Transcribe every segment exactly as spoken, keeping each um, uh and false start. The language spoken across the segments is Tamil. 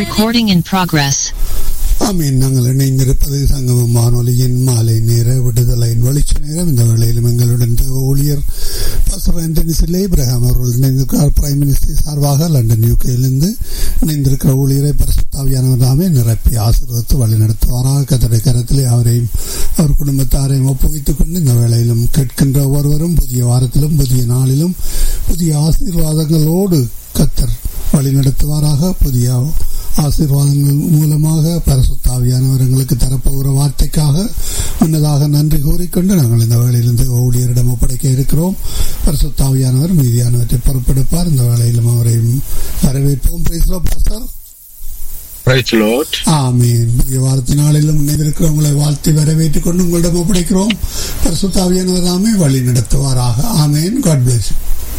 Recording in progress. ஆமீன். நாங்கள் இணைந்திருப்பது சங்கமம் வானொலியின் மாலை நேர விடுதலையின் வெளிச்ச நேரம். இந்த வேளையிலும் எங்களுடன் ஊழியர் பாஸ்டர் ஆண்டனி சில்லை இப்ராஹிம் அவர்கள் இணைந்திருக்கிறார். பிரைம் மினிஸ்டர் சார்பாக லண்டன் யூகேயிலிருந்து இணைந்திருக்கிற ஊழியரை பரிசுத்தாவியானவர் தாமே நிரப்பி ஆசீர்வதித்து வழிநடத்துவாராக. கர்த்தருடைய கரத்திலே அவரையும் அவர் குடும்பத்தாரையும் ஒப்புவித்துக் கொண்டு இந்த வேளையிலும் கேட்கின்ற ஒவ்வொருவரும் புதிய வாரத்திலும் புதிய நாளிலும் புதிய ஆசீர்வாதங்களோடு கர்த்தர் வழிநடத்துவாராக. புதிய ஆசீர்வாதங்கள் மூலமாக பரிசுத்த ஆவியானவர் எங்களுக்கு தரப்போகிற வார்த்தைக்காக முன்னதாக நன்றி கூறிக்கொண்டு நாங்கள் இந்த வேளையிலிருந்து ஊழியரிடம் ஒப்படைக்க இருக்கிறோம். பரிசுத்த ஆவியானவர் மீதியானவற்றை பொறுப்பெடுப்பார். இந்த வேளையிலும் அவரையும் வரவேற்போம். Praise the Lord pastor. Praise the Lord. ஆமென். புதிய வாரத்தினாளிலும் இணைந்திருக்கிறவங்களை வாழ்த்தி வரவேற்றுக் கொண்டு உங்களிடம் ஒப்படைக்கிறோம். பரிசுத்த ஆவியானவர் தாமே வழி நடத்துவாராக. ஆமென். God bless you.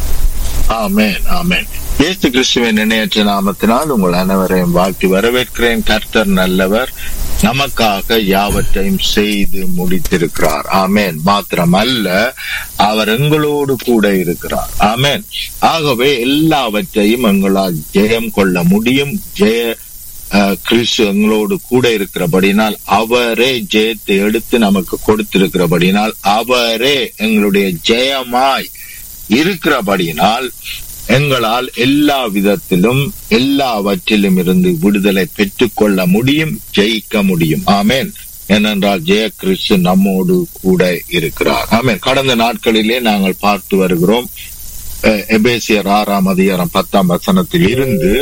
ஆமென். ஆமென். இயேசு கிறிஸ்துவின் இணையற்ற நாமத்தினால் உங்கள் அனைவரையும் வாழ்த்தி வரவேற்கிறேன். கர்த்தர் நல்லவர், நமக்காக யாவற்றையும் செய்து முடித்திருக்கிறார். ஆமென். மாத்திரமல்ல, அவர் எங்களோடு கூட இருக்கிறார். ஆமென். ஆகவே எல்லாவற்றையும் எங்களால் ஜெயம் கொள்ள முடியும். ஜெய கிறிஸ்து எங்களோடு கூட இருக்கிறபடினால், அவரே ஜெயத்தை எடுத்து நமக்கு கொடுத்திருக்கிறபடினால், அவரே எங்களுடைய ஜெயமாய் இருக்கிறபடினால் எங்களால் எல்லா விதத்திலும் எல்லாவற்றிலும் இருந்து விடுதலை பெற்றுக் கொள்ள முடியும், ஜெயிக்க முடியும். ஆமென். ஏனென்றால் ஜெய கிறிஸ்து நம்மோடு கூட இருக்கிறார். ஆமென். கடந்த நாட்களிலே நாங்கள் பார்த்து வருகிறோம். எபேசியர் ஆறாம் அதிகாரம் பத்தாம் வசனத்தில் இருந்து,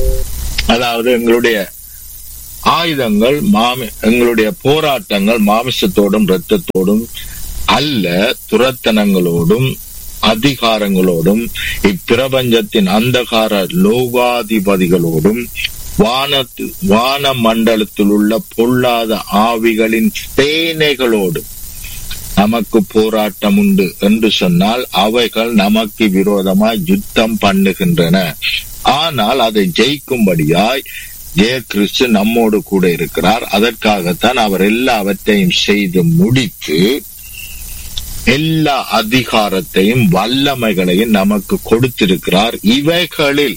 அதாவது எங்களுடைய ஆயுதங்கள் மாமி எங்களுடைய போராட்டங்கள் மாமிசத்தோடும் இரத்தத்தோடும் அல்ல, துரத்தனங்களோடும் அதிகாரங்களோடும் இப்பிரபஞ்சத்தின் அந்தகார லோகாதிபதிகளோடும் வானத்து வான மண்டலத்தில் உள்ள பொல்லாத ஆவிகளின் சேனைகளோடும் நமக்கு போராட்டம் உண்டு என்று சொன்னால், அவைகள் நமக்கு விரோதமாய் யுத்தம் பண்ணுகின்றன. ஆனால் அதை ஜெயிக்கும்படியாய் ஜெய கிறிஸ்து நம்மோடு கூட இருக்கிறார். அதற்காகத்தான் அவர் எல்லாவற்றையும் செய்து முடித்து எல்லா அதிகாரத்தையும் வல்லமைகளையும் நமக்கு கொடுத்திருக்கிறார். இவைகளில்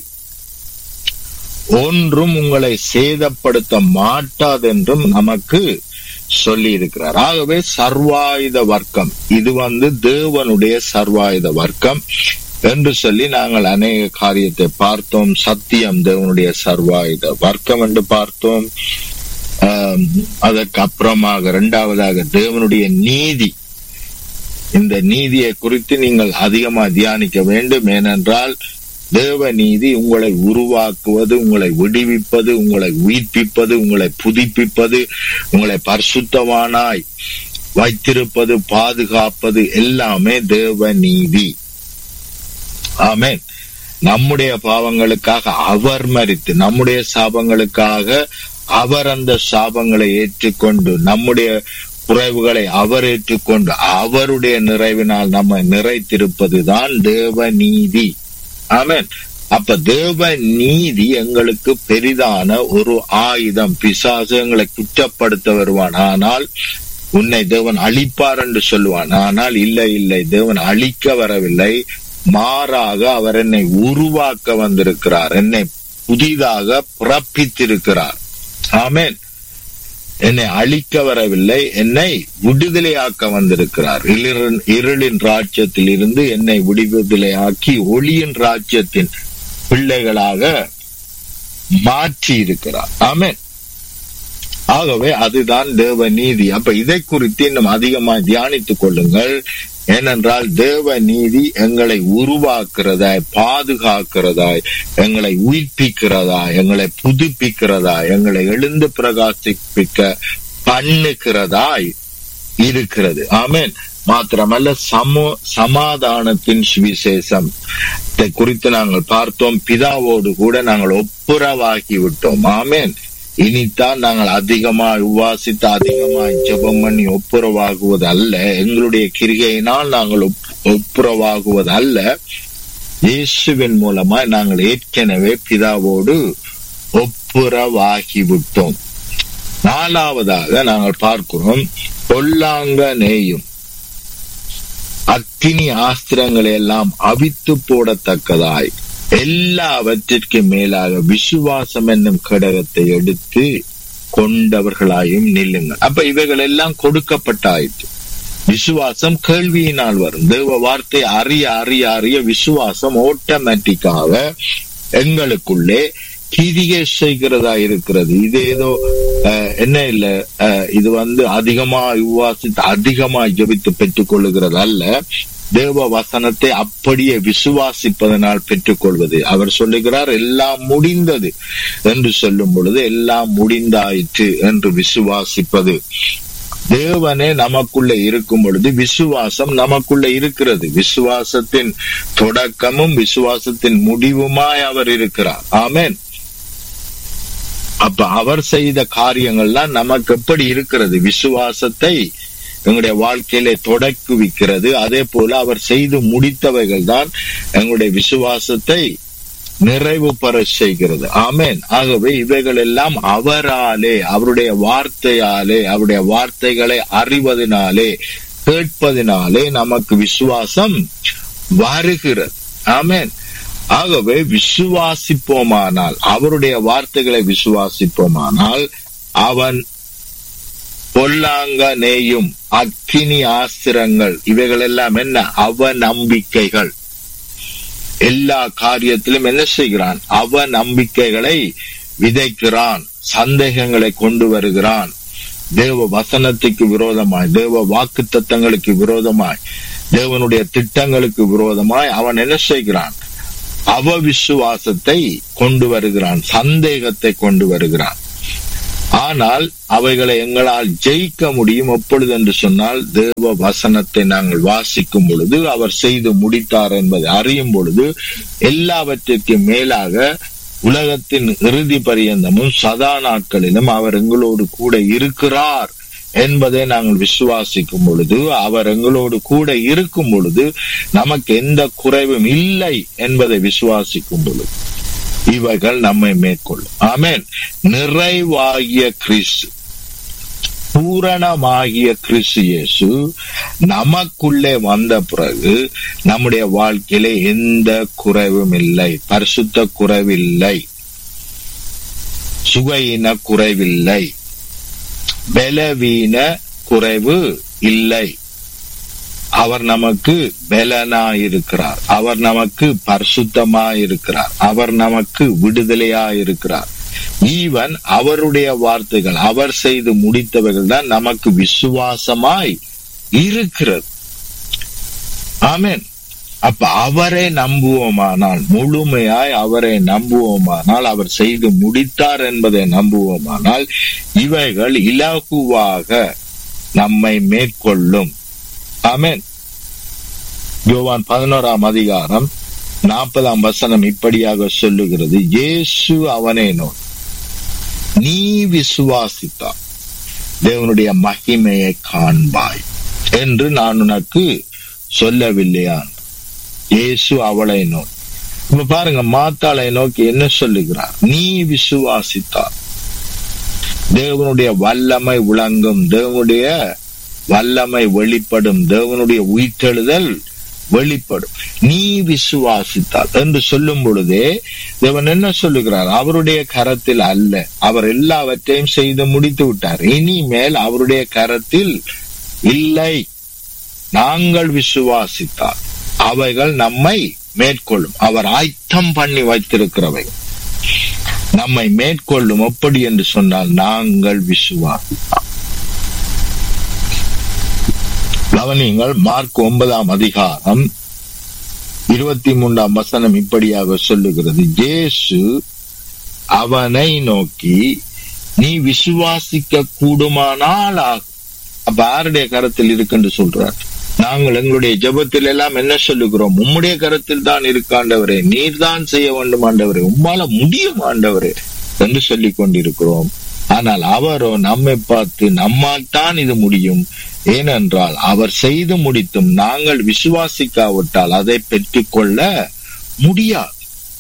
ஒன்றும் உங்களை சேதப்படுத்த மாட்டாதென்றும் நமக்கு சொல்லி இருக்கிறார். ஆகவே சர்வாயுத வர்க்கம், இது வந்து தேவனுடைய சர்வாயுத வர்க்கம் என்று சொல்லி நாங்கள் அநேக காரியத்தை பார்த்தோம். சத்தியம் தேவனுடைய சர்வாயுத வர்க்கம் என்று பார்த்தோம். அதற்கு அப்புறமாக இரண்டாவதாக தேவனுடைய நீதி. இந்த நீதியை குறித்து நீங்கள் அதிகமா தியானிக்க வேண்டும். ஏனென்றால் தேவ நீதி உங்களை உருவாக்குவது, உங்களை விடுவிப்பது, உங்களை உயிர்ப்பிப்பது, உங்களை புதுப்பிப்பது, உங்களை பரிசுத்தவானாய் வைத்திருப்பது, பாதுகாப்பது எல்லாமே தேவ நீதி. ஆமென். நம்முடைய பாவங்களுக்காக அவர் மரித்து, நம்முடைய சாபங்களுக்காக அவர் அந்த சாபங்களை ஏற்றுக்கொண்டு, நம்முடைய குறைவுகளை அவர் ஏற்றுக்கொண்டு அவருடைய நிறைவினால் நம்ம நிறைத்திருப்பதுதான் தேவ நீதி. ஆமென். அப்ப தேவ நீதி எங்களுக்கு பெரிதான ஒரு ஆயுதம். பிசாசு எங்களை குற்றப்படுத்த வருவான், ஆனால் உன்னை தேவன் அழிப்பார் என்று சொல்லுவான். ஆனால் இல்லை இல்லை, தேவன் அழிக்க வரவில்லை, மாறாக அவர் என்னை உருவாக்க வந்திருக்கிறார், என்னை புதிதாக பிறப்பித்திருக்கிறார். ஆமென். என்னை அழிக்க வரவில்லை, என்னை விடுதலையாக்க வந்திருக்கிறார். இருளின் ராஜ்யத்தில் இருந்து என்னை விடுதலையாக்கி ஒளியின் ராஜ்யத்தின் பிள்ளைகளாக மாற்றி இருக்கிறார். ஆமென். ஆகவே அதுதான் தேவ நீதி. அப்ப இதை குறித்து இன்னும் அதிகமாக தியானித்துக் கொள்ளுங்கள். ஏனென்றால் தேவ நீதி எங்களை உருவாக்குறதாய், பாதுகாக்கிறதாய், எங்களை உயிர்ப்பிக்கிறதாய், எங்களை புதுப்பிக்கிறதாய், எங்களை எழுந்து பிரகாசிப்பிக்க பண்ணுகிறதாய் இருக்கிறது. ஆமென். மாத்திரமல்ல, சமோ சமாதானத்தின் சுவிசேஷம் குறித்து நாங்கள் பார்த்தோம். பிதாவோடு கூட நாங்கள் ஒப்புரவாகி விட்டோம். ஆமென். இனித்தான் நாங்கள் அதிகமாய் உபாசித்து அதிகமாய் ஜெபம் பண்ணி ஒப்புரவாகுவது அல்ல, எங்களுடைய கிரிகையினால் நாங்கள் ஒப்புரவாகுவது அல்ல, இயேசுவின் மூலமாய் நாங்கள் ஏற்கனவே பிதாவோடு ஒப்புரவாகிவிட்டோம். நாலாவதாக நாங்கள் பார்க்கிறோம், பொல்லாங்க நேயும் அக்கினி ஆஸ்திரங்களை எல்லாம் அவித்து போடத்தக்கதாய் எல்லாவற்றிற்கு மேலாக விசுவாசம் என்னும் கடகத்தை எடுத்து கொண்டவர்களாயும் நில்லுங்கள். அப்ப இவைகள் எல்லாம் கொடுக்கப்பட்டாயிற்று. விசுவாசம் கேள்வியினால் வரும். தேவ வார்த்தை அறிய அறிய அறிய விசுவாசம் ஆட்டோமேட்டிக்காக எங்களுக்குள்ளே கிரியை செய்கிறதா இருக்கிறது. இது ஏதோ என்ன இல்ல, இது வந்து அதிகமா விசுவாசித்து அதிகமா ஜெபித்து பெற்றுக் கொள்ளுகிறது அல்ல. தேவ வசனத்தை அப்படியே விசுவாசிப்பதனால் பெற்றுக் கொள்வது. அவர் சொல்லுகிறார் எல்லாம் முடிந்தது என்று சொல்லும் பொழுது எல்லாம் முடிந்தாயிற்று என்று விசுவாசிப்பது. தேவனே நமக்குள்ள இருக்கும் பொழுது விசுவாசம் நமக்குள்ள இருக்கிறது. விசுவாசத்தின் தொடக்கமும் விசுவாசத்தின் முடிவுமாய் அவர் இருக்கிறார். ஆமென். அப்ப அவர் செய்த காரியங்கள்லாம் நமக்கு எப்படி இருக்கிறது? விசுவாசத்தை எங்களுடைய வாழ்க்கையில தொடக்குவிக்கிறது. அதே போல அவர் செய்து முடித்தவைகள் தான் எங்களுடைய விசுவாசத்தை நிறைவு பெற செய்கிறது. ஆமென். ஆகவே இவைகள் எல்லாம் அவராலே, அவருடைய வார்த்தையாலே, அவருடைய வார்த்தைகளை அறிவதனாலே, கேட்பதினாலே நமக்கு விசுவாசம் வருகிறது. ஆமென். ஆகவே விசுவாசிப்போமானால், அவருடைய வார்த்தைகளை விசுவாசிப்போமானால், அவன் பொல்லாங்க நேயும் அக்கினி ஆஸ்திரங்கள் இவைகள் எல்லாம் என்ன? அவ நம்பிக்கைகள். எல்லா காரியத்திலும் என்ன செய்கிறான்? அவ நம்பிக்கைகளை விதைக்கிறான், சந்தேகங்களை கொண்டு வருகிறான். தேவ வசனத்துக்கு விரோதமாய், தேவ வாக்கு தத்தங்களுக்கு விரோதமாய், தேவனுடைய திட்டங்களுக்கு விரோதமாய் அவன் என்ன செய்கிறான்? அவ விசுவாசத்தை கொண்டு வருகிறான், சந்தேகத்தை கொண்டு வருகிறான். ஆனால் அவைகளை எங்களால் ஜெயிக்க முடியும் எப்பொழுது என்று சொன்னால், தேவ வசனத்தை நாங்கள் வாசிக்கும் பொழுது, அவர் செய்து முடித்தார் என்பதை அறியும் பொழுது, எல்லாவற்றிற்கு மேலாக உலகத்தின் இறுதி பரியந்தமும் சதா நாட்களிலும் அவர் எங்களோடு கூட இருக்கிறார் என்பதை நாங்கள் விசுவாசிக்கும் பொழுது, அவர் எங்களோடு கூட இருக்கும் பொழுது நமக்கு எந்த குறைவும் இல்லை என்பதை விசுவாசிக்கும் பொழுது இவைகள் நம்மை மேற்கொள்ளும். ஆமென். நிறைவாகிய கிறிஸ்து, பூரணமாகிய கிறிஸ்து இயேசு நமக்குள்ளே வந்த பிறகு நம்முடைய வாழ்க்கையில எந்த குறைவும் இல்லை. பரிசுத்த குறைவில்லை, சுகையின குறைவில்லை, பலவீன குறைவு இல்லை. அவர் நமக்கு பலனாயிருக்கிறார், அவர் நமக்கு பரிசுத்தமாயிருக்கிறார், அவர் நமக்கு விடுதலையாயிருக்கிறார். ஈவன் அவருடைய வார்த்தைகள், அவர் செய்து முடித்தவர்கள் தான் நமக்கு விசுவாசமாய் இருக்கிறது. ஆமென். அப்ப அவரை நம்புவோமானால், முழுமையாய் அவரை நம்புவோமானால், அவர் செய்து முடித்தார் என்பதை நம்புவோமானால், இவைகள் இலகுவாக நம்மை மேற்கொள்ளும். ஆமென். யோவான் பதினோராம் அதிகாரம் நாற்பதாம் வசனம் இப்படியாக சொல்லுகிறது, இயேசு அவனை நோக்கி, நீ விசுவாசித்தால் தேவனுடைய மகிமையை காண்பாய் என்று நான் உனக்கு சொல்லவில்லையா? இயேசு அவளை நோக்கி, இப்ப பாருங்க, மாத்தாளை நோக்கி என்ன சொல்லுகிறார்? நீ விசுவாசித்தால் தேவனுடைய வல்லமை விளங்கும், தேவனுடைய வல்லமை வெளிப்படும், தேவனுடைய உயிர்த்தெழுதல் வெளிப்படும். நீ விசுவாசித்தால் என்று சொல்லும் பொழுதே தேவன் என்ன சொல்லுகிறார்? அவருடைய கரத்தில் அல்ல, அவர் எல்லாவற்றையும் செய்து முடித்து விட்டார். இனிமேல் அவருடைய கரத்தில் இல்லை. நாங்கள் விசுவாசித்தால் அவைகள் நம்மை மேற்கொள்ளும். அவர் ஆயத்தம் பண்ணி வைத்திருக்கிறவை நம்மை மேற்கொள்ளும். எப்படி என்று சொன்னால், நாங்கள் விசுவாசித்தால். கவனியுங்கள், மார்க் ஒன்பதாம் அதிகாரம் இருபத்தி மூன்றாம் வசனம் இப்படியாக சொல்லுகிறது, இயேசு அவனை நோக்கி, நீ விசுவாசிக்க கூடுமானால் ஆகும். அப்ப யாருடைய கரத்தில் இருக்குன்னு சொல்றார்? நாங்கள் எங்களுடைய ஜெபத்தில் எல்லாம் என்ன சொல்லுகிறோம்? உம்முடைய கரத்தில் தான் இருக்காண்டவரே, நீர் தான் செய்ய வேண்டும் ஆண்டவரே, உம்மால முடியும் ஆண்டவரே என்று சொல்லிக் கொண்டிருக்கிறோம். ஆனால் அவரோ நம்மை பார்த்து, நம்மால் தான் இது முடியும், ஏனென்றால் அவர் செய்து முடித்தும் நாங்கள் விசுவாசிக்காவிட்டால் அதை பெற்றுக் கொள்ள முடியாது.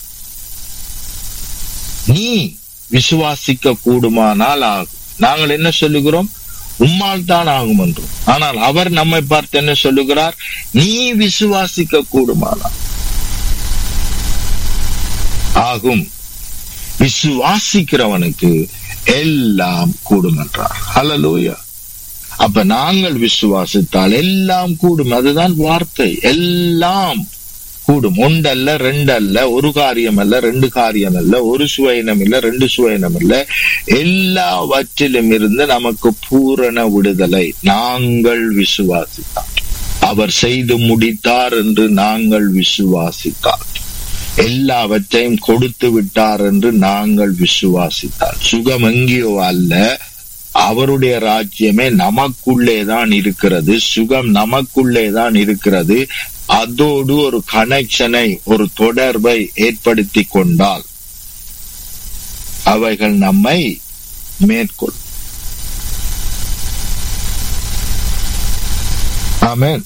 நீ விசுவாசிக்க கூடுமானால் ஆகும். நாங்கள் என்ன சொல்லுகிறோம்? உம்மால் தான் ஆகும் என்றும். ஆனால் அவர் நம்மை பார்த்து என்ன சொல்லுகிறார்? நீ விசுவாசிக்க கூடுமானால். ஆகும், விசுவாசிக்கிறவனுக்கு எல்லாம் கூடும் என்றார். ஹல்லேலூயா. அப்ப நாங்கள் விசுவாசித்தால் எல்லாம் கூடும். அதுதான் வார்த்தை. எல்லாம் கூடும். ஒன்றல்ல, ரெண்டல்ல, ஒரு காரியம் அல்ல, ரெண்டு காரியம் அல்ல, ஒரு சுவையினம் இல்ல, ரெண்டு சுவையினம் இல்ல, எல்லாவற்றிலும் இருந்து நமக்கு பூரண விடுதலை நாங்கள் விசுவாசித்தார். அவர் செய்து முடித்தார் என்று நாங்கள் விசுவாசித்தார். எல்லாவற்றையும் கொடுத்து விட்டார் என்று நாங்கள் விசுவாசித்தார். சுகம் எங்கேயோ அல்ல, அவருடைய ராஜ்யமே நமக்குள்ளே தான் இருக்கிறது. சுகம் நமக்குள்ளே தான் இருக்கிறது. அதோடு ஒரு கனெக்ஷனை, ஒரு தொடர்பை ஏற்படுத்தி கொண்டால் அவைகள் நம்மை மேற்கொள்ளும். ஆமென்.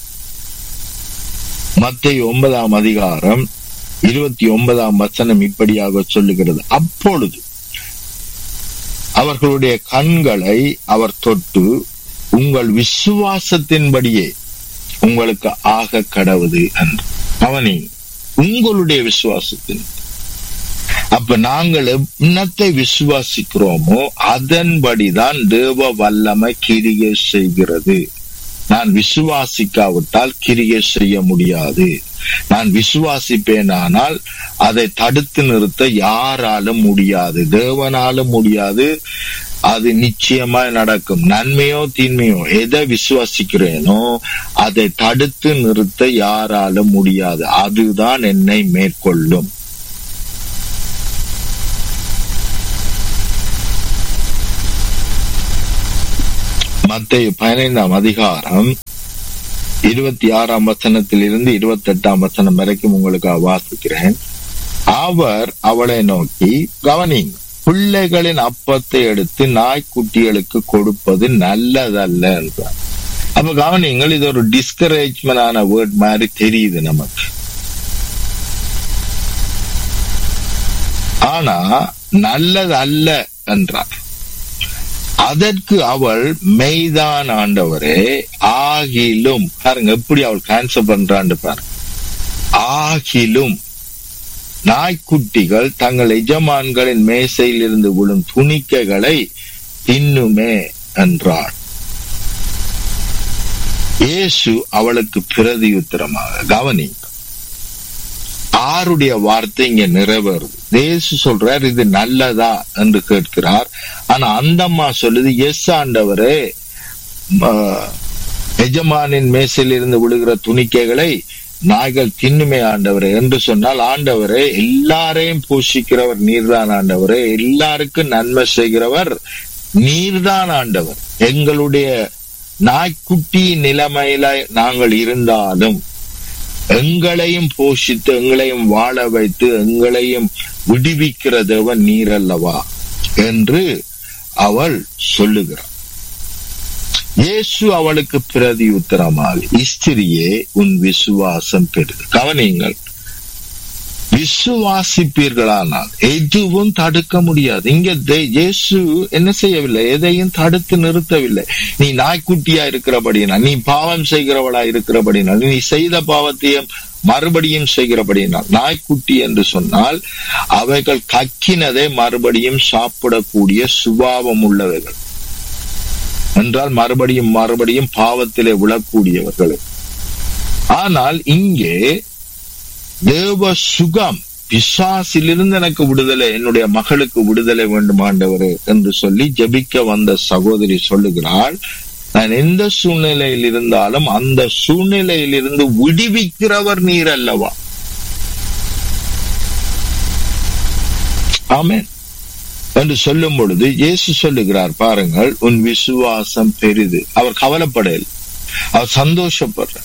மத்தேயு ஒன்பதாம் அதிகாரம் இருபத்தி ஒன்பதாம் வசனம் இப்படியாக சொல்லுகிறது. அப்பொழுது அவர்களுடைய கண்களை அவர் தொட்டு, உங்கள் விசுவாசத்தின்படியே உங்களுக்கு ஆக கடவுது என்று. அவனே உங்களுடைய விசுவாசத்தின். அப்ப நாங்கள் என்னத்தை விசுவாசிக்கிறோமோ அதன்படிதான் தேவ வல்லமை கிரியை செய்கிறது. நான் விசுவாசிக்காவிட்டால் கிரியை செய்ய முடியாது. நான் விசுவாசிப்பேனானால் அதை தடுத்து நிறுத்த யாராலும் முடியாது, தேவனாலும் முடியாது. அது நிச்சயமாய் நடக்கும். நன்மையோ தீன்மையோ எதை விசுவாசிக்கிறேனோ அதை தடுத்து நிறுத்த யாராலும் முடியாது. அதுதான் என்னை மேற்கொள்ளும். மத்தேயு பதினைந்தாம் அதிகாரம் இருபத்தி ஆறாம் வசனத்தில் இருந்து இருபத்தி எட்டாம் வசனம் வரைக்கும் உங்களுக்கு வாசிக்கிறேன். அவர் அவளை நோக்கி, கவனிங்க, பிள்ளைகளின் அப்பத்தை எடுத்து நாய்க்குட்டிகளுக்கு கொடுப்பது நல்லதல்ல என்றார். அப்ப கவனிங்கள், இது ஒரு டிஸ்கரேஜ்மெண்ட் ஆன வேர்ட் மாதிரி தெரியுது நமக்கு. ஆனா நல்லது அல்ல என்றார். அதற்கு அவள், மெய்தான் ஆண்டவரே, ஆகிலும், பாருங்க எப்படி அவள் கேன்சல் பண்றான்னு பாருங்க, ஆகிலும் நாய்க்குட்டிகள் தங்கள் எஜமான்களின் மேசையில் இருந்து விழும் துணிக்கைகளை தின்னுமே என்றாள். இயேசு அவளுக்கு பிரதியுத்தரமாக, கவனி, ஆருடைய வார்த்தை இங்க நிறைவேறுது. இயேசு சொல்றார் இது நல்லதா என்று கேட்கிறார். ஆனா அந்தம்மா சொல்லுது, எஸ் ஆண்டவரே, எஜமானின் மேசையில் இருந்து விழுகிற துணிக்கைகளை நாய்கள் தின்னுமே ஆண்டவரே என்று சொன்னால், ஆண்டவரே எல்லாரையும் போஷிக்கிறவர் நீர்தான் ஆண்டவரே, எல்லாருக்கும் நன்மை செய்கிறவர் நீர்தான் ஆண்டவர். எங்களுடைய நாய்க்குட்டி நிலைமையில நாங்கள் இருந்தாலும் எங்களையும் போஷித்து எங்களையும் வாழ வைத்து எங்களையும் விடுவிக்கிற தேவன் நீர் அல்லவா என்று அவள் சொல்லுகிறார். இயேசு அவளுக்கு பிரதி உத்தரமாக, ஸ்திரியே, உன் விசுவாசம் பெரிது. கவனிங்கள், விசுவாசிப்பீர்களானால் எதுவும் தடுக்க முடியாது. இங்க இயேசு என்ன செய்யவில்லை, எதையும் தடுத்து நிறுத்தவில்லை. நீ நாய்க்குட்டியா இருக்கிறபடினால், நீ பாவம் செய்கிறவளா இருக்கிறபடினால், நீ செய்த பாவத்தையும் மறுபடியும் செய்கிறபடினால், நாய்க்குட்டி என்று சொன்னால் அவைகள் கக்கினதை மறுபடியும் சாப்பிடக்கூடிய சுபாவம் உள்ளவைகள் என்றால் மறுபடியும் மறுபடியும் பாவத்திலே விழக்கூடியவர்கள். ஆனால் இங்கே தேவ சுகம், பிசாசிலிருந்து எனக்கு விடுதலை, என்னுடைய மகளுக்கு விடுதலை வேண்டும் ஆண்டவரே என்று சொல்லி ஜெபிக்க வந்த சகோதரி சொல்லுகிறாள், நான் எந்த சூழ்நிலையில் இருந்தாலும் அந்த சூழ்நிலையில் இருந்து விடுவிக்கிறவர் நீர் அல்லவா. ஆமென் என்று சொல்லும் பொழுது இயேசு சொல்லுகிறார், பாருங்கள், உன் விசுவாசம் பெரிது. அவர் கவலைப்படல, அவர் சந்தோஷப்படுற,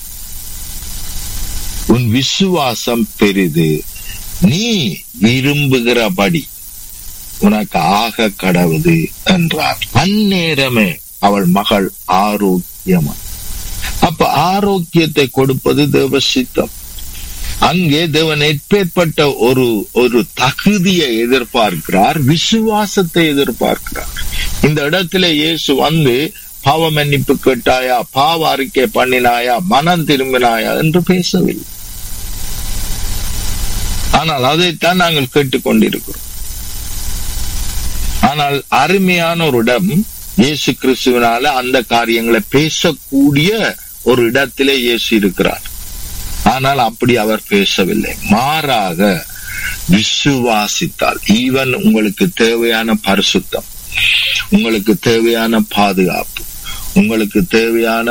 உன் விசுவாசம் பெரிது, நீ விரும்புகிறபடி உனக்கு ஆக கடவுது என்றார். அந்நேரமே அவள் மகள் ஆரோக்கியமா. அப்ப ஆரோக்கியத்தை கொடுப்பது தேவ சித்தம். அங்கே தேவன் எப்பேற்பட்ட ஒரு ஒரு தகுதியை எதிர்பார்க்கிறார், விசுவாசத்தை எதிர்பார்க்கிறார். இந்த இடத்துல இயேசு வந்து பாவ மன்னிப்பு கேட்டாயா, பாவ அறிக்கை பண்ணினாயா, மனம் திரும்பினாயா என்று பேசவில்லை. ஆனால் அதைத்தான் நாங்கள் கேட்டுக்கொண்டிருக்கிறோம். ஆனால் அருமையான ஒரு இடம், இயேசு கிறிஸ்துவினால அந்த காரியங்களை பேசக்கூடிய ஒரு இடத்திலே இயேசு இருக்கிறார். ஆனால் அப்படி அவர் பேசவில்லை. மாறாக விசுவாசித்தால், ஈவன் உங்களுக்கு தேவையான பரிசுத்தம், உங்களுக்கு தேவையான பாதுகாப்பு, உங்களுக்கு தேவையான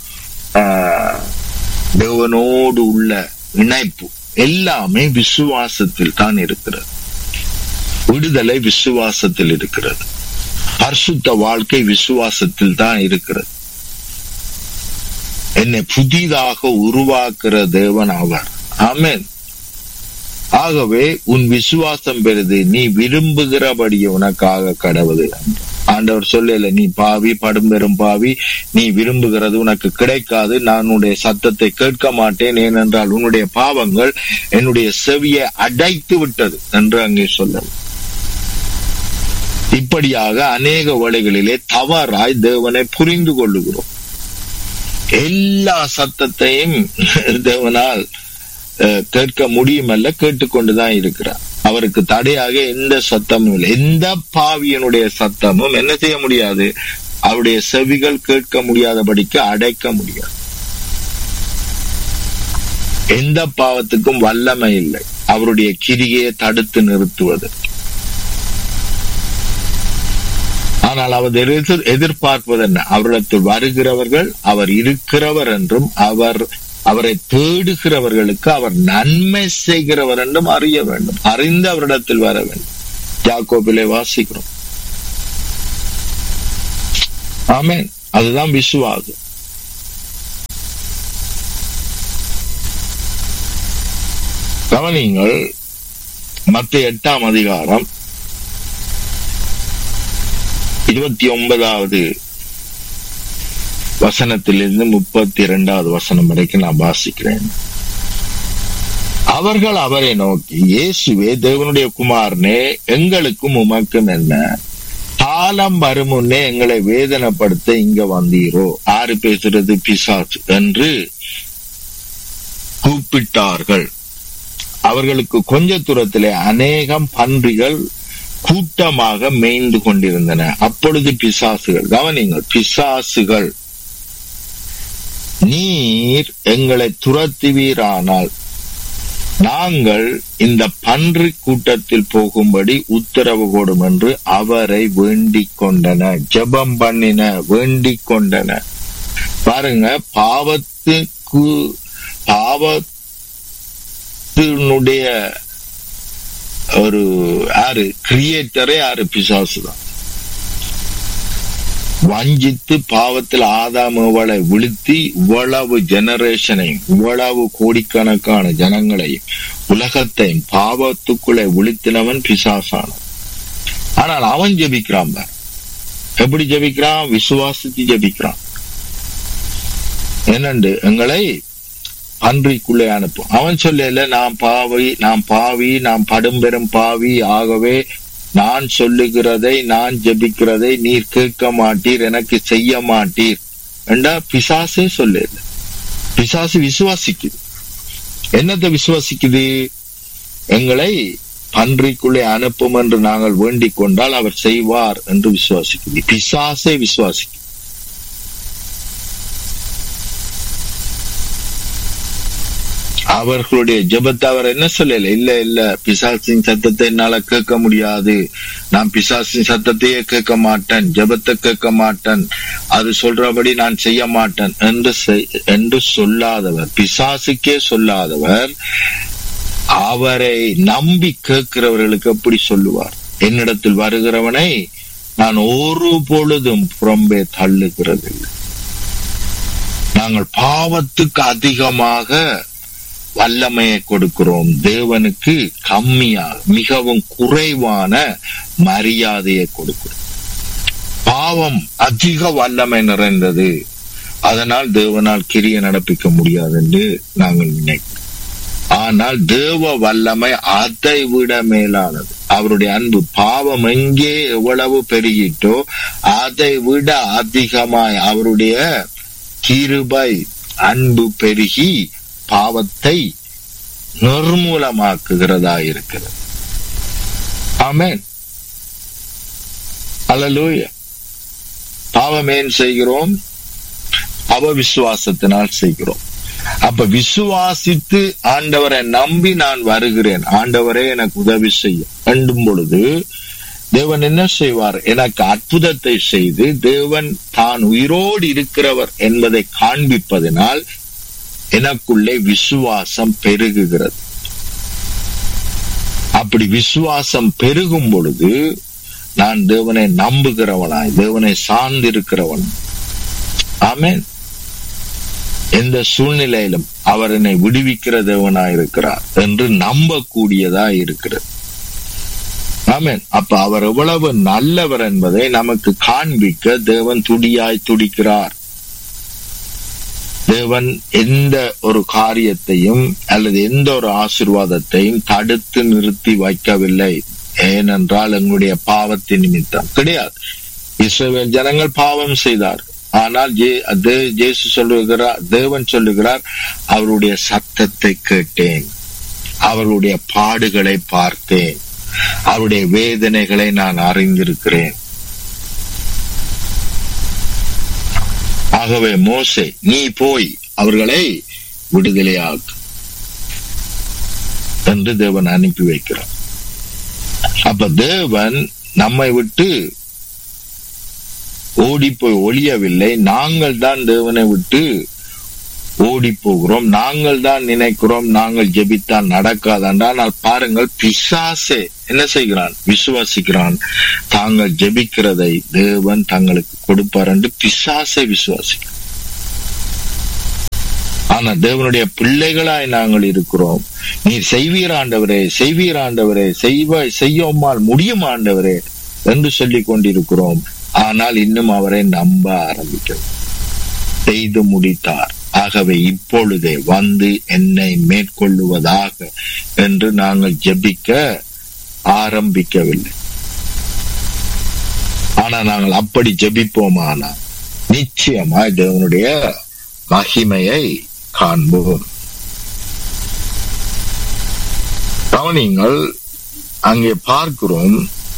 தேவனோடு உள்ள இணைப்பு எல்லாமே விசுவாசத்தில் தான் இருக்கிறது. விடுதலை விசுவாசத்தில் இருக்கிறது. பரிசுத்த வாழ்க்கை விசுவாசத்தில் தான் இருக்கிறது. என்னை புதிதாக உருவாக்குற தேவன் அவர். ஆமென். ஆகவே உன் விசுவாசம் பெறுது, நீ விரும்புகிறபடி உனக்காக கடவுது. ஆண்டவர் சொல்லல, நீ பாவி, படும்பெரும் பாவி, நீ விரும்புகிறது உனக்கு கிடைக்காது, நான் உன்னுடைய சத்தத்தை கேட்க மாட்டேன், ஏனென்றால் உன்னுடைய பாவங்கள் என்னுடைய செவியை அடைத்து விட்டது என்று அங்கே சொல்ல. இப்படியாக அநேக வேளைகளிலே தவறாய் தேவனை புரிந்து கொள்ளுகிறோம். எல்லா சத்தத்தையும் தேவனால் கேட்க முடியுமல்ல, கேட்டுக்கொண்டுதான் இருக்கிறார். அவருக்கு தடையாக எந்த சத்தமும் இல்லை. எந்த பாவியனுடைய சத்தமும் என்ன செய்ய முடியாது, அவருடைய செவிகள் கேட்க முடியாதபடிக்கு அடைக்க முடியாது. எந்த பாவத்துக்கும் வல்லமை இல்லை அவருடைய கிரியை தடுத்து நிறுத்துவது. ஆனால் அவர் எதிர் எதிர்பார்ப்பது என்ன, அவரிடத்தில் வருகிறவர்கள் அவர் இருக்கிறவர் என்றும் அவர் அவரை தேடுகிறவர்களுக்கு அவர் நன்மை செய்கிறவர் என்றும் அறிய வேண்டும். அறிந்து அவரிடத்தில் வர வேண்டும். யாக்கோபிலே வாசிக்கிறோம். ஆமென். அதுதான் விசுவாசம். கவனிங்கள், மத்திய எட்டாம் அதிகாரம் இருபத்தி ஒன்பதாவது வசனத்திலிருந்து முப்பத்தி இரண்டாவது வசனம் வரைக்கும் நான் வாசிக்கிறேன். அவர்கள் அவரை நோக்கி, இயேசுவே தேவனுடைய குமாரனே, எங்களுக்கும் உமக்கும் என்ன, காலம் வரும் முன்னே எங்களை வேதனைப்படுத்த இங்க வந்தீரோ? ஆறு பேசுறது பிசாசு என்று கூப்பிட்டார்கள். அவர்களுக்கு கொஞ்ச தூரத்திலே அநேகம் பன்றிகள் கூட்டமாக மேய்ந்து கொண்டிருந்தன. அப்பொழுது பிசாசுகள், கவனிங்கள், பிசாசுகள், நீர் எங்களை துரத்துவீரானால் நாங்கள் இந்த பன்றி கூட்டத்தில் போகும்படி உத்தரவு கொடும் என்று அவரை வேண்டிக் கொண்டன. ஜெபம் பண்ணின, வேண்டிக் கொண்டன. பாருங்க, பாவத்துக்கு பாவத்தினுடைய ஒரு யாரு கிரியேட்டரே யாரு? பிசாசு தான். வஞ்சித்து பாவத்தில் ஆதாமுவளை விழுத்தி இவ்வளவு ஜெனரேஷனையும் இவ்வளவு கோடிக்கணக்கான ஜனங்களையும் உலகத்தையும் பாவத்துக்குள்ளே விழுத்தினவன் பிசாசான. ஆனால் அவன் ஜெபிக்கிறான். எப்படி ஜெபிக்கிறான்? விசுவாசித்து ஜெபிக்கிறான். என்னண்டு எங்களை பன்றிக்குள்ளே அனுப்பும். அவன் சொல்லல, நான் பாவி, நான் பாவி, நான் படும்பெரும் பாவி, ஆகவே நான் சொல்லுகிறதை, நான் ஜெபிக்கிறதை நீர் கேட்க மாட்டீர், எனக்கு செய்ய மாட்டீர் என்றா பிசாசே சொல்லல. பிசாசு விசுவாசிக்குது. என்னத்தை விசுவாசிக்குது? எங்களை பன்றிக்குள்ளே அனுப்பும் என்று நாங்கள் வேண்டிக் கொண்டால் அவர் செய்வார் என்று விசுவாசிக்குது. பிசாசே விசுவாசிக்குது. அவர்களுடைய ஜெபத்தை அவர் என்ன சொல்லல, இல்ல இல்ல பிசாசின் சத்தத்தை என்னால கேட்க முடியாது, நான் பிசாசின் சத்தத்தையே கேட்க மாட்டேன், ஜெபத்தை கேட்க மாட்டேன், அது சொல்றபடி நான் செய்ய மாட்டேன் என்று என்று சொல்லாதவர், பிசாசுக்கே சொல்லாதவர் அவரை நம்பி கேட்கிறவர்களுக்கு எப்படி சொல்லுவார்? என்னிடத்தில் வருகிறவனை நான் ஒரு பொழுதும் புறம்பே தள்ளுகிறதில்லை. நாங்கள் பாவத்துக்கு அதிகமாக வல்லமையை கொடுக்கிறோம், தேவனுக்கு கம்மியாக மிகவும் குறைவான மரியாதையை கொடுக்கிறோம். பாவம் அதிக வல்லமை நிறைந்தது, அதனால் தேவனால் கிரியை நடப்பிக்க முடியாது என்று நாங்கள் நினைக்கிறோம். ஆனால் தேவ வல்லமை அதை விட மேலானது. அவருடைய அன்பு, பாவம் எங்கே எவ்வளவு பெருகிட்டோ அதை விட அதிகமாய் அவருடைய கிருபை அன்பு பெருகி பாவத்தை நிர்மூலமாக்குகிறதா இருக்கிறது. ஆமென். அல்லேலூயா. பாவம் ஏன் செய்கிறோம்? அவவிசுவாசத்தினால் செய்கிறோம். அப்ப விசுவாசித்து ஆண்டவரை நம்பி நான் வருகிறேன், ஆண்டவரே எனக்கு உதவி செய்யும் என்றும் பொழுது தேவன் என்ன செய்வார்? எனக்கு அற்புதத்தை செய்து தேவன் தான் உயிரோடு இருக்கிறவர் என்பதை காண்பிப்பதனால் எனக்குள்ளே விசுவாசம் பெருகுகிறது. அப்படி விசுவாசம் பெருகும் பொழுது நான் தேவனை நம்புகிறவனாய், தேவனை சார்ந்திருக்கிறவன். ஆமென். எந்த சூழ்நிலையிலும் அவர் என்னை விடுவிக்கிற தேவனாயிருக்கிறார் என்று நம்பக்கூடியதா இருக்கிறது. ஆமென். அப்ப அவர் எவ்வளவு நல்லவர் என்பதை நமக்கு காண்பிக்க தேவன் துடியாய் துடிக்கிறார். தேவன் எந்த ஒரு காரியத்தையும் அல்லது எந்த ஒரு ஆசீர்வாதத்தையும் தடுத்து நிறுத்தி வைக்கவில்லை. ஏனென்றால் எங்களுடைய பாவத்தின் நிமித்தம் கிடையாது. இஸ்ரவேல் ஜனங்கள் பாவம் செய்தார். ஆனால் இயேசு சொல்லுகிறார், தேவன் சொல்லுகிறார், அவருடைய சத்தத்தை கேட்டேன், அவருடைய பாடுகளை பார்த்தேன், அவருடைய வேதனைகளை நான் அறிந்திருக்கிறேன். ஆகவே மோசே, நீ போய் அவர்களை விடுதலையாக்கு என்று தேவன் அனுப்பி வைக்கிறார். அப்ப தேவன் நம்மை விட்டு ஓடி போய் ஒளியவில்லை. நாங்கள் தான் தேவனை விட்டு ஓடி போகிறோம். நாங்கள் தான் நினைக்கிறோம் நாங்கள் ஜெபித்தால் நடக்காதாண்டா. ஆனால் பாருங்கள், பிசாசே என்ன செய்கிறான்? விசுவாசிக்கிறான் தாங்கள் ஜெபிக்கிறதை தேவன் தங்களுக்கு கொடுப்பார் என்று பிசாசை விசுவாசிக்கிறான். ஆனா தேவனுடைய பிள்ளைகளாய் நாங்கள் இருக்கிறோம். நீ செய்வீர் ஆண்டவரே, செய்வீர் ஆண்டவரே, செய்வ செய்யோமால் முடியும் ஆண்டவரே என்று சொல்லிக் கொண்டிருக்கிறோம். ஆனால் இன்னும் அவரை நம்ப ஆரம்பிக்கிறோம். செய்து முடித்தார், ஆகவே இப்பொழுதே வந்து என்னை மேற்கொள்ளுவதாக என்று நாங்கள் ஜெபிக்க ஆரம்பிக்கவில்லை. ஆனா நாங்கள் அப்படி ஜெபிப்போமானா நிச்சயமாய் தேவனுடைய மகிமையை காண்போம். கவனிங்கள், அங்கே பார்க்கிறோம்,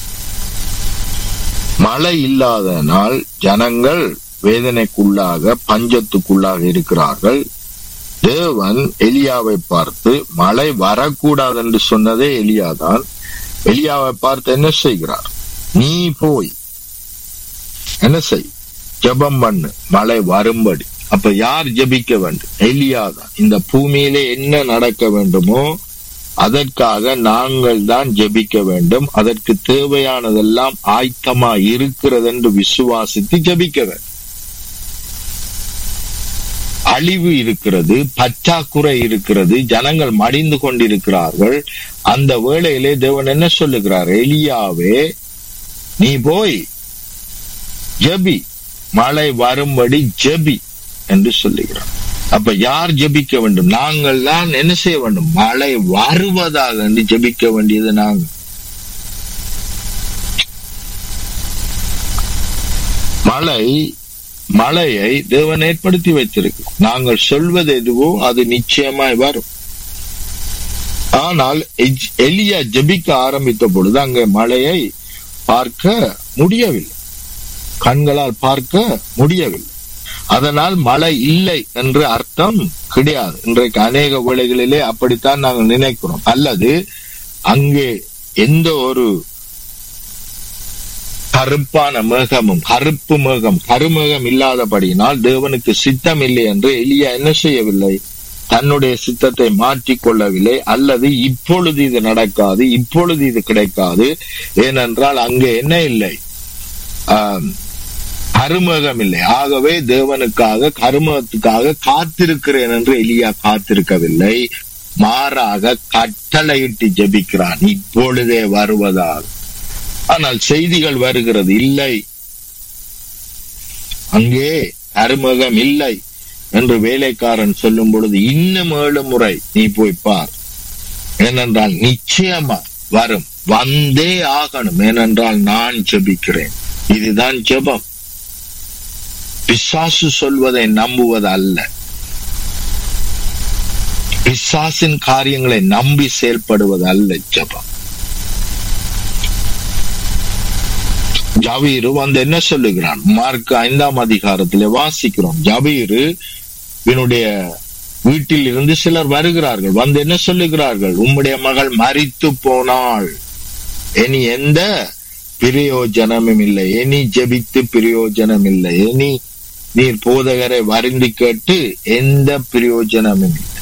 மழை இல்லாதனால் ஜனங்கள் வேதனைக்குள்ளாக பஞ்சத்துக்குள்ளாக இருக்கிறார்கள். தேவன் எலியாவை பார்த்து மழை வரக்கூடாது என்று சொன்னதே எலியாதான். எலியாவை பார்த்து என்ன செய்கிறார்? நீ போய் என்ன செய், ஜெபம் பண்ணு, மழை வரும்படி. அப்ப யார் ஜெபிக்க வேண்டும்? எலியாதான். இந்த பூமியிலே என்ன நடக்க வேண்டுமோ அதற்காக நாங்கள் தான் ஜெபிக்க வேண்டும். அதற்கு தேவையானதெல்லாம் ஆயத்தமா இருக்கிறது என்று விசுவாசித்து ஜெபிக்க வேண்டும். அழிவு இருக்கிறது, பற்றாக்குறை இருக்கிறது, ஜனங்கள் மடிந்து கொண்டிருக்கிறார்கள். அந்த வேளையிலே தேவன் என்ன சொல்லுகிறார்? எலியாவே, நீ போய் ஜெபி, மழை வரும்படி ஜெபி என்று சொல்லுகிறார். அப்ப யார் ஜெபிக்க வேண்டும்? நாங்கள் தான் என்ன செய்ய வேண்டும்? மழை வருவதாக என்று ஜெபிக்க வேண்டியது நாங்கள். மழை மழையை தேவன் ஏற்படுத்தி வைத்திருக்கு. நாங்கள் சொல்வது எதுவோ அது நிச்சயமாய் வரும். ஆனால் எலியா ஜெபிக்க ஆரம்பித்த பொழுது அங்கே மழையை பார்க்க முடியவில்லை, கண்களால் பார்க்க முடியவில்லை. அதனால் மழை இல்லை என்று அர்த்தம் கிடையாது. இன்றைக்கு அநேக வேளைகளிலே அப்படித்தான் நாங்கள் நினைக்கிறோம். அல்லது அங்கே எந்த ஒரு கருப்பான மேகமும், கருப்பு மேகம், கருமேகம் இல்லாதபடியினால் தேவனுக்கு சித்தம் இல்லை என்று எலியா என்ன செய்யவில்லை? தன்னுடைய சித்தத்தை மாற்றிக் கொள்ளவில்லை. அல்லது இப்பொழுது இது நடக்காது, இப்பொழுது இது கிடைக்காது. ஏனென்றால் அங்கே என்ன இல்லை? ஆஹ் கருமேகம் இல்லை. ஆகவே தேவனுக்காக, கருமத்துக்காக காத்திருக்கிறேன் என்று எலியா காத்திருக்கவில்லை. மாறாக கட்டளையிட்டு ஜெபிக்கிறான், இப்பொழுதே வருவதாக. ஆனால் செய்திகள் வருகிறது, இல்லை, அங்கே கருமேகம் இல்லை என்று வேலைக்காரன் சொல்லும் பொழுது இன்னும் ஏழு முறை நீ போய் பார், ஏனென்றால் நிச்சயமா வரும், வந்தே ஆகணும், ஏனென்றால் நான் ஜெபிக்கிறேன். இதுதான் ஜெபம். பிசாசு சொல்வதை நம்புவது அல்ல. பிசாசு பிசாசின் காரியங்களை நம்பி செயல்படுவது அல்ல ஜெபம். ஜபீரு வந்து என்ன சொல்லுகிறான்? மார்க் ஐந்தாம் அதிகாரத்திலே வாசிக்கிறோம். ஜபீரு இவனுடைய வீட்டில் இருந்து சிலர் வருகிறார்கள். வந்து என்ன சொல்லுகிறார்கள்? உம்முடைய மகள் மரித்து போனாள், இனி எந்த பிரயோஜனமும் இல்லை, இனி ஜெபித்து பிரயோஜனம் இல்லை, இனி நீர் போதகரை வருந்தி கேட்டு எந்த பிரயோஜனமும் இல்லை.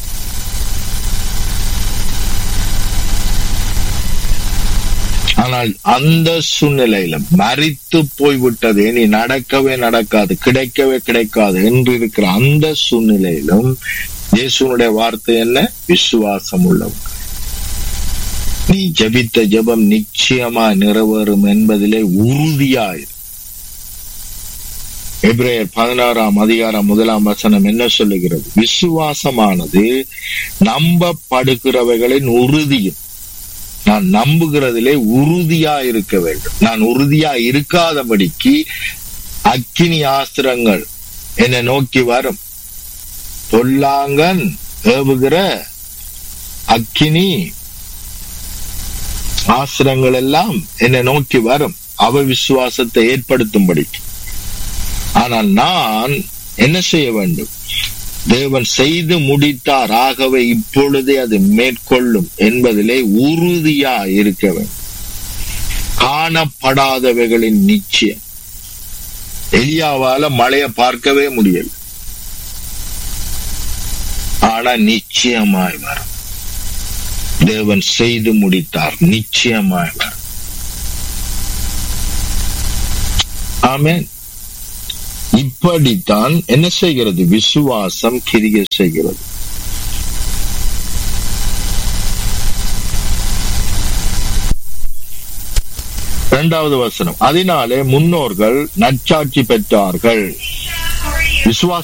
ஆனால் அந்த சூழ்நிலையில மரித்து போய்விட்டது, இனி நடக்கவே நடக்காது, கிடைக்கவே கிடைக்காது என்று இருக்கிற அந்த சூழ்நிலையிலும் இயேசுனுடைய வார்த்தை என்ன? விசுவாசம் உள்ளவங்க, நீ ஜெபித்த ஜெபம் நிச்சயமா நிறைவேறும் என்பதிலே உறுதியாயிரு. எபிரேயர் பதினாறாம் அதிகாரம் முதலாம் வசனம் என்ன சொல்லுகிறது? விசுவாசமானது நம்பப்படுகிறவைகளின் உறுதியும். நான் நம்புகிறதிலே உறுதியா இருக்க வேண்டும். நான் உறுதியா இருக்காதபடிக்கு அக்கினி ஆஸ்திரங்கள் என்னை நோக்கி வரும், பொல்லாங்கன் ஏவுகிற அக்கினி ஆஸ்திரங்கள் எல்லாம் என்னை நோக்கி வரும், அவ விசுவாசத்தை ஏற்படுத்தும்படிக்கு. ஆனால் நான் என்ன செய்ய வேண்டும்? தேவன் செய்து முடித்தார், ஆகவே இப்பொழுதே அது மேற்கொள்ளும் என்பதிலே உறுதியா இருக்க வேண்டும். காணப்படாதவைகளின் நிச்சயம். எலியாவால மழைய பார்க்கவே முடியல, ஆனா நிச்சயமாய் வரும். தேவன் செய்து முடித்தார், நிச்சயமாய் வரும். ஆமென். இப்படித்தான் என்ன செய்கிறது? விசுவாசம் கிரியை செய்கிறது. இரண்டாவது வசனம், அதனாலே முன்னோர்கள் நற்சாட்சி பெற்றார்கள். விசுவாச